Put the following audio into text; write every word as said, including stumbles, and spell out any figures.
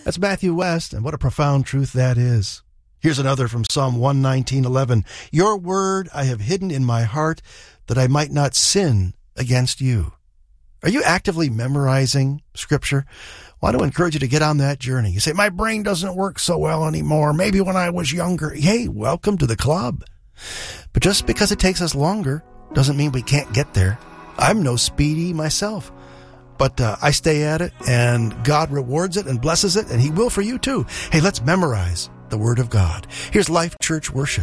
That's Matthew West, and what a profound truth that is. Here's another from Psalm one nineteen eleven. Your word I have hidden in my heart that I might not sin against you. Are you actively memorizing Scripture? Well, I want to encourage you to get on that journey. You say, my brain doesn't work so well anymore. Maybe when I was younger. Hey, welcome to the club. But just because it takes us longer doesn't mean we can't get there. I'm no speedy myself, but uh, I stay at it, and God rewards it and blesses it, and He will for you too. Hey, let's memorize the Word of God. Here's Life Church Worship.